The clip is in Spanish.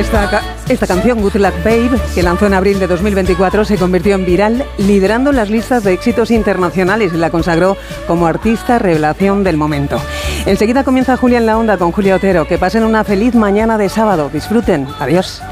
Esta canción, Good Luck Babe, que lanzó en abril de 2024, se convirtió en viral, liderando las listas de éxitos internacionales y la consagró como artista revelación del momento. Enseguida comienza Julia en la Onda con Julia Otero. Que pasen una feliz mañana de sábado. Disfruten. Adiós.